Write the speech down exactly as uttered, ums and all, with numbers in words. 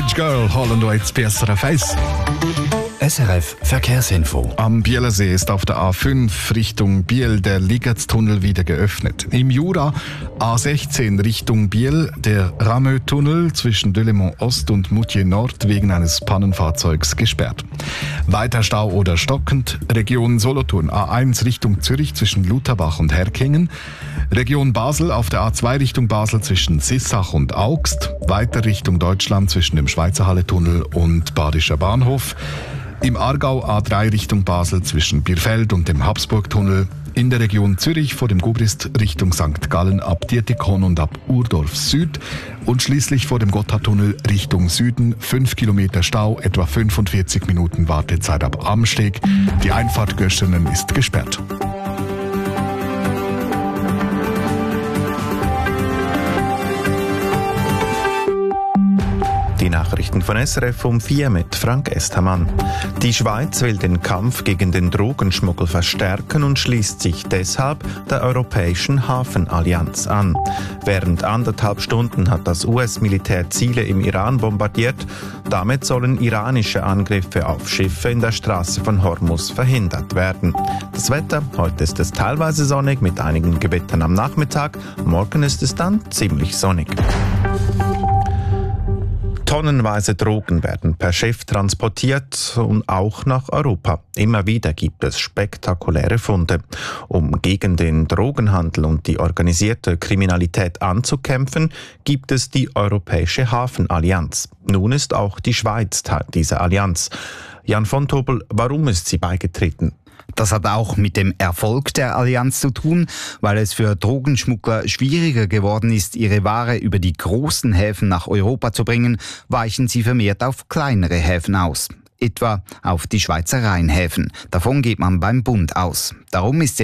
Bridge Girl holen wir jetzt bei S R F eins. S R F Verkehrsinfo. Am Bielersee ist auf der A fünf Richtung Biel der Ligertstunnel wieder geöffnet. Im Jura A sechzehn Richtung Biel der Rameux-Tunnel zwischen Delémont Ost und Moutier Nord wegen eines Pannenfahrzeugs gesperrt. Weiter Stau oder stockend. Region Solothurn A eins Richtung Zürich zwischen Lutherbach und Herkingen. Region Basel auf der A zwei Richtung Basel zwischen Sissach und Augst. Weiter Richtung Deutschland zwischen dem Schweizer Halle-Tunnel und Badischer Bahnhof. Im Aargau A drei Richtung Basel zwischen Bierfeld und dem Habsburgtunnel. In der Region Zürich vor dem Gubrist Richtung Sankt Gallen ab Dietikon und ab Urdorf Süd. Und schließlich vor dem Gotthardtunnel Richtung Süden fünf Kilometer Stau, etwa fünfundvierzig Minuten Wartezeit ab Amsteg. Die Einfahrt Göschenen ist gesperrt. Die Nachrichten von S R F um vier mit Frank Estermann. Die Schweiz will den Kampf gegen den Drogenschmuggel verstärken und schließt sich deshalb der Europäischen Hafenallianz an. Während anderthalb Stunden hat das U S-Militär Ziele im Iran bombardiert. Damit sollen iranische Angriffe auf Schiffe in der Straße von Hormuz verhindert werden. Das Wetter: Heute ist es teilweise sonnig mit einigen Gewittern am Nachmittag. Morgen ist es dann ziemlich sonnig. Tonnenweise Drogen werden per Schiff transportiert und auch nach Europa. Immer wieder gibt es spektakuläre Funde. Um gegen den Drogenhandel und die organisierte Kriminalität anzukämpfen, gibt es die Europäische Hafenallianz. Nun ist auch die Schweiz Teil dieser Allianz. Jan von Tobel, warum ist sie beigetreten? Das hat auch mit dem Erfolg der Allianz zu tun, weil es für Drogenschmuggler schwieriger geworden ist, ihre Ware über die großen Häfen nach Europa zu bringen, weichen sie vermehrt auf kleinere Häfen aus. Etwa auf die Schweizer Rheinhäfen. Davon geht man beim Bund aus. Darum ist